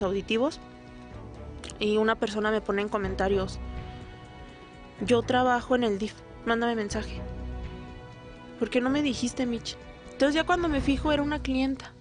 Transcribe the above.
auditivos y una persona me pone en comentarios: yo trabajo en el DIF, mándame mensaje. ¿Por qué no me dijiste, Mitch? Entonces ya cuando me fijo era una clienta.